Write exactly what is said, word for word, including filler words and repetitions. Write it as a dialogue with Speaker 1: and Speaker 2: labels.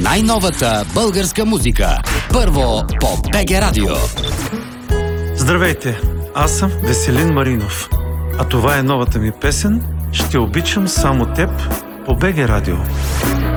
Speaker 1: най-новата българска музика. Първо по БГ Радио.
Speaker 2: Здравейте, аз съм Веселин Маринов. А това е новата ми песен "Ще обичам само теб" по БГ Радио.